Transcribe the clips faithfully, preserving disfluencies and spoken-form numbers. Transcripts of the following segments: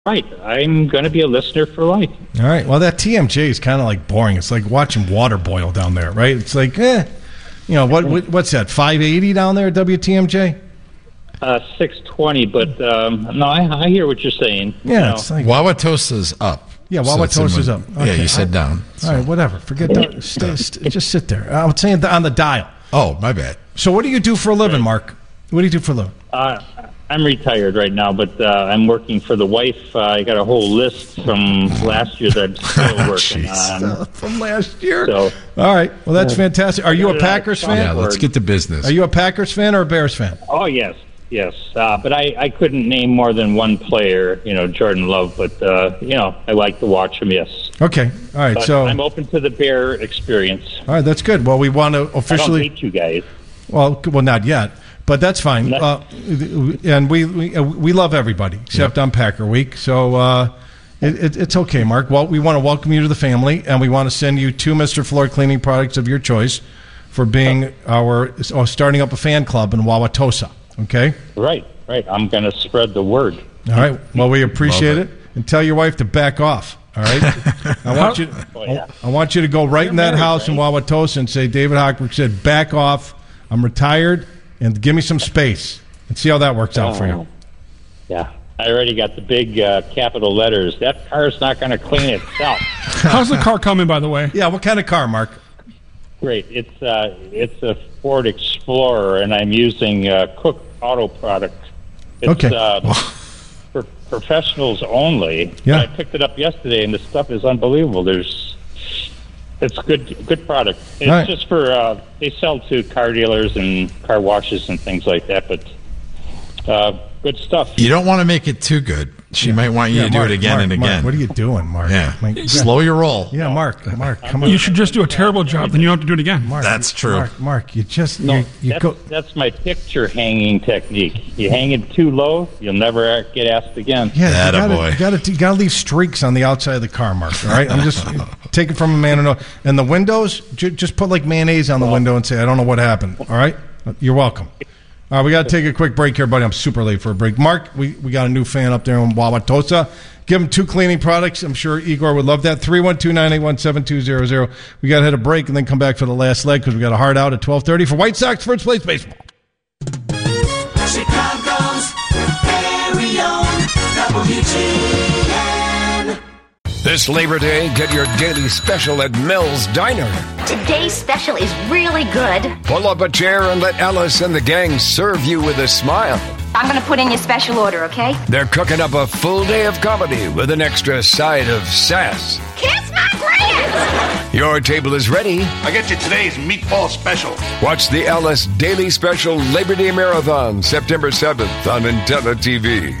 Right. I'm going to be a listener for life. All right. Well, that T M J is kind of like boring. It's like watching water boil down there, right? It's like, eh. You know, what, what what's that, five eighty down there at W T M J? Uh, six twenty, but um, no, I, I hear what you're saying. Yeah, you know. it's like... Wauwatosa's up. Yeah, so Wauwatosa's up. Okay. Yeah, you said down. So. All right, whatever. Forget that. Stay, stay, just sit there. I was saying on the dial. Oh, my bad. So what do you do for a living, Mark? What do you do for a living? Uh, I'm retired right now, but uh, I'm working for the wife. Uh, I got a whole list from last year that I'm still working on. From last year? So, all right. Well, that's fantastic. Are you a Packers fan? Yeah, let's get to business. Are you a Packers fan or a Bears fan? Oh, yes. Yes. Uh, but I, I couldn't name more than one player, you know, Jordan Love. But, uh, you know, I like to watch him, yes. Okay. All right. But so I'm open to the Bear experience. All right. That's good. Well, we want to officially. I don't hate you guys. Well, well, not yet. But that's fine, uh, and we, we we love everybody except yep. on Packer Week, so uh, it, it, it's okay, Mark. Well, we want to welcome you to the family, and we want to send you two Mister Floor cleaning products of your choice for being our oh, starting up a fan club in Wauwatosa. Okay, right, right. I'm going to spread the word. All right. Well, we appreciate it. it, and tell your wife to back off. All right. I want you. To, oh, yeah. I want you to go right You're in that married, house right? in Wauwatosa and say, David Hochberg said, "Back off. I'm retired." And give me some space and see how that works out oh, for you. Yeah. I already got the big uh, capital letters. That car's not going to clean itself. How's the car coming, by the way? Yeah, what kind of car, Mark? Great. It's uh, it's a Ford Explorer, and I'm using uh, Cook Auto product. It's, okay. Uh, for professionals only. Yeah. I picked it up yesterday, and the stuff is unbelievable. There's... It's good, good product. It's right. just for uh, they sell to car dealers and car washes and things like that. But uh, good stuff. You don't want to make it too good. She yeah. might want you yeah, to Mark, do it again Mark, and again. Mark, what are you doing, Mark? Yeah, Mark, slow your roll. Yeah, Mark. Mark, come on. You should just do a terrible job, then you don't have to do it again. Mark, that's true. Mark, Mark you just no. You, you that's, go. that's my picture hanging technique. You hang it too low, you'll never get asked again. Yeah, that you gotta, boy. You gotta, you gotta leave streaks on the outside of the car, Mark. All right, I'm just taking from a man who knows. And the windows, j- just put like mayonnaise on the well, window and say, "I don't know what happened." All right, you're welcome. All right, we got to take a quick break here, buddy. I'm super late for a break. Mark, we, we got a new fan up there in Wauwatosa. Give him two cleaning products. I'm sure Igor would love that. three one two, nine eight one, seven two zero zero. We got to hit a break and then come back for the last leg because we got a hard out at twelve thirty for White Sox First Place Baseball. Chicago's very own W G N. This Labor Day, get your daily special at Mel's Diner. Today's special is really good. Pull up a chair and let Alice and the gang serve you with a smile. I'm going to put in your special order, okay? They're cooking up a full day of comedy with an extra side of sass. Kiss my grand! Your table is ready. I get you today's meatball special. Watch the Alice Daily Special Labor Day Marathon, September seventh on Intella T V.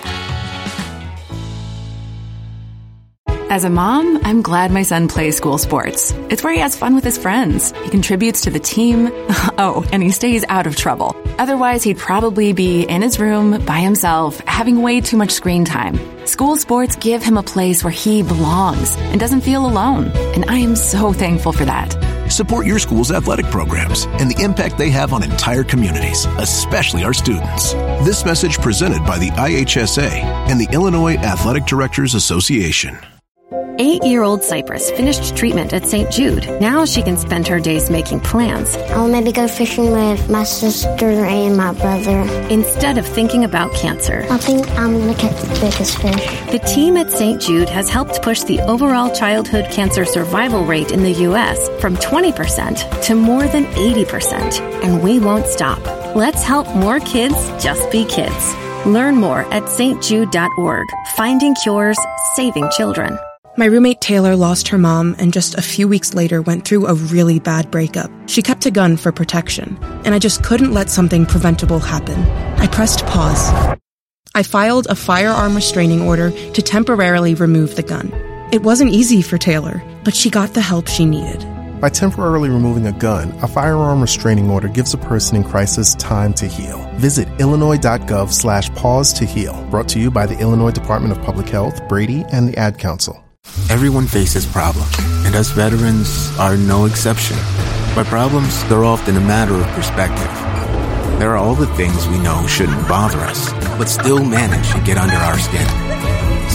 As a mom, I'm glad my son plays school sports. It's where he has fun with his friends. He contributes to the team. Oh, and he stays out of trouble. Otherwise, he'd probably be in his room by himself, having way too much screen time. School sports give him a place where he belongs and doesn't feel alone. And I am so thankful for that. Support your school's athletic programs and the impact they have on entire communities, especially our students. This message presented by the I H S A and the Illinois Athletic Directors Association. Eight-year-old Cypress finished treatment at Saint Jude. Now she can spend her days making plans. I'll maybe go fishing with my sister and my brother. Instead of thinking about cancer. I think I'm going to catch the biggest fish. The team at Saint Jude has helped push the overall childhood cancer survival rate in the U S from twenty percent to more than eighty percent. And we won't stop. Let's help more kids just be kids. Learn more at s t jude dot org. Finding cures, saving children. My roommate Taylor lost her mom and just a few weeks later went through a really bad breakup. She kept a gun for protection, and I just couldn't let something preventable happen. I pressed pause. I filed a firearm restraining order to temporarily remove the gun. It wasn't easy for Taylor, but she got the help she needed. By temporarily removing a gun, a firearm restraining order gives a person in crisis time to heal. Visit illinois.gov slash pause to heal. Brought to you by the Illinois Department of Public Health, Brady, and the Ad Council. Everyone faces problems, and us veterans are no exception. But problems, they're often a matter of perspective. There are all the things we know shouldn't bother us, but still manage to get under our skin.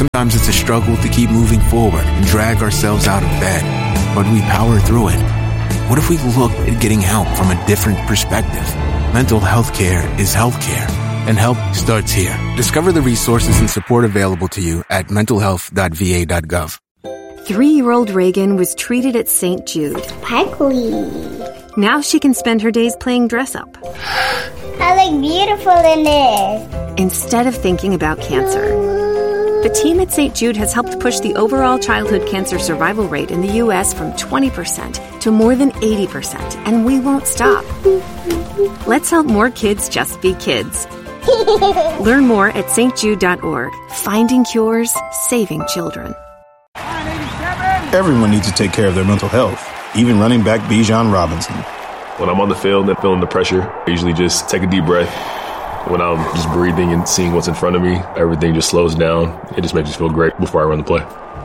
Sometimes it's a struggle to keep moving forward and drag ourselves out of bed, but we power through it. What if we looked at getting help from a different perspective? Mental health care is health care, and help starts here. Discover the resources and support available to you at mental health dot v a dot gov. Three-year-old Reagan was treated at Saint Jude. Sparkly. Now she can spend her days playing dress-up. I look beautiful in this. Instead of thinking about cancer. The team at Saint Jude has helped push the overall childhood cancer survival rate in the U S from twenty percent to more than eighty percent, and we won't stop. Let's help more kids just be kids. Learn more at s t jude dot org. Finding cures, saving children. Everyone needs to take care of their mental health, even running back Bijan Robinson. When I'm on the field and feeling the pressure, I usually just take a deep breath. When I'm just breathing and seeing what's in front of me, everything just slows down. It just makes me feel great before I run the play.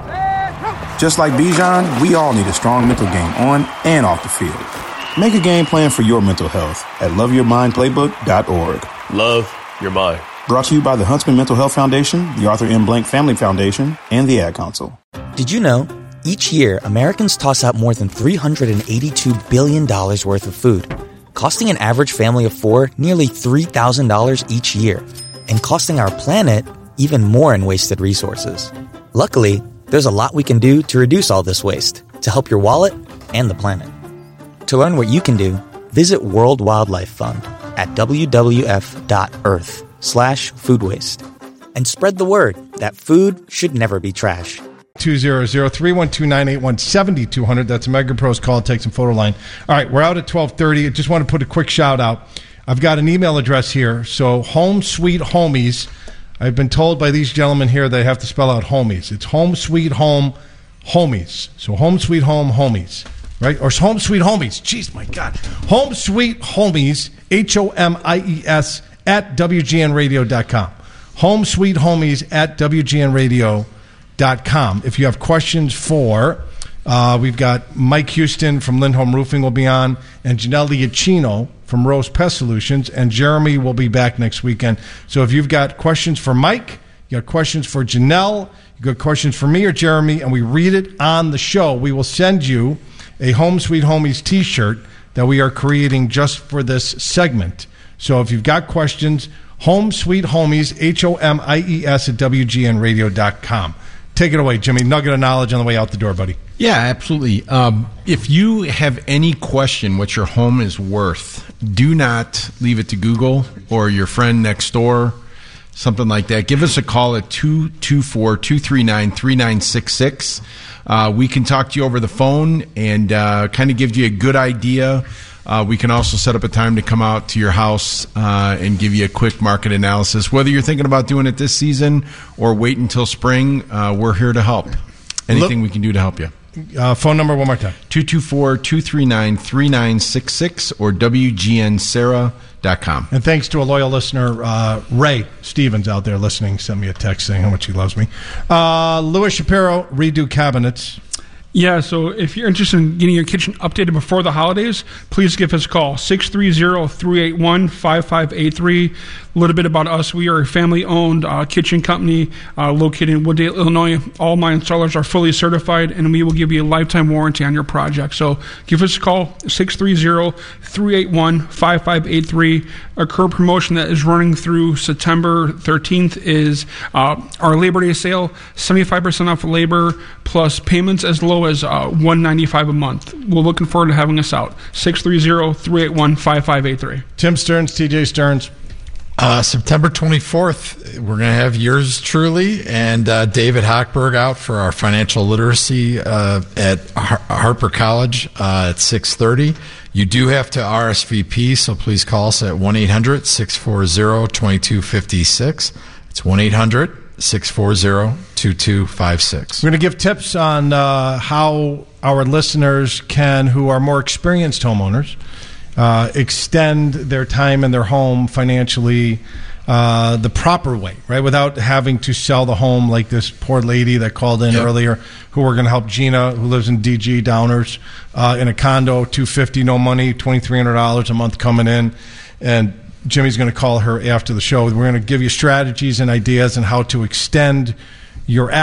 Just like Bijan, we all need a strong mental game on and off the field. Make a game plan for your mental health at love your mind playbook dot org. Love your mind. Brought to you by the Huntsman Mental Health Foundation, the Arthur M. Blank Family Foundation, and the Ad Council. Did you know, each year, Americans toss out more than three hundred eighty-two billion dollars worth of food, costing an average family of four nearly three thousand dollars each year, and costing our planet even more in wasted resources. Luckily, there's a lot we can do to reduce all this waste, to help your wallet and the planet. To learn what you can do, visit World Wildlife Fund at w w f dot earth slash food waste. And spread the word that food should never be trash. two hundred, three one two, nine eight one, seven two zero zero. That's MegaPro's call. Take some photo line. All right, we're out at twelve thirty. I just want to put a quick shout out. I've got an email address here. So Home Sweet Homies. I've been told by these gentlemen here they have to spell out homies. It's Home Sweet Home Homies. So Home Sweet Home Homies. Right? Or Home Sweet Homies. Jeez, my God. Home Sweet Homies, H O M I E S, at W G N radio dot com. Home Sweet Homies at W G N radio dot com. If you have questions for, uh, we've got Mike Houston from Lindholm Roofing will be on, and Janelle Liacino from Rose Pest Solutions, and Jeremy will be back next weekend. So if you've got questions for Mike, you got questions for Janelle, you got questions for me or Jeremy, and we read it on the show, we will send you a Home Sweet Homies t-shirt that we are creating just for this segment. So if you've got questions, Home Sweet Homies, H O M I E S, at W G N radio dot com. Take it away, Jimmy. Nugget of knowledge on the way out the door, buddy. Yeah, absolutely. Um, if you have any question what your home is worth, do not leave it to Google or your friend next door, something like that. Give us a call at two two four, two three nine, three nine six six. Uh, we can talk to you over the phone and uh, kind of give you a good idea. Uh, we can also set up a time to come out to your house uh, and give you a quick market analysis. Whether you're thinking about doing it this season or wait until spring, uh, we're here to help. Anything Look, we can do to help you. Uh, phone number one more time. two two four, two three nine, three nine six six or W G N Sarah dot com. And thanks to a loyal listener, uh, Ray Stevens out there listening, sent me a text saying how much he loves me. Uh, Louis Shapiro, Redo Cabinets. Yeah, so if you're interested in getting your kitchen updated before the holidays, please give us a call, six three zero, three eight one, five five eight three. A little bit about us. We are a family-owned uh, kitchen company uh, located in Wooddale, Illinois. All my installers are fully certified, and we will give you a lifetime warranty on your project. So give us a call, six three zero, three eight one, five five eight three. Our current promotion that is running through September thirteenth is uh, our Labor Day sale, seventy-five percent off labor plus payments as low as uh, one hundred ninety-five dollars a month. We're looking forward to having us out. six three zero, three eight one, five five eight three. Tim Stearns, T J Stearns. Uh, September twenty-fourth, we're going to have yours truly and uh, David Hochberg out for our financial literacy uh, at Har- Harper College uh, at six thirty. You do have to R S V P, so please call us at one eight hundred, six four zero, two two five six. It's one eight hundred, six four zero, two two five six. We're going to give tips on uh, how our listeners can, who are more experienced homeowners, Uh, extend their time in their home financially uh, the proper way, right? Without having to sell the home like this poor lady that called in yep. earlier, who we're going to help, Gina, who lives in D G, Downers, uh, in a condo, two hundred fifty dollars, no money, twenty-three hundred dollars a month coming in. And Jimmy's going to call her after the show. We're going to give you strategies and ideas on how to extend your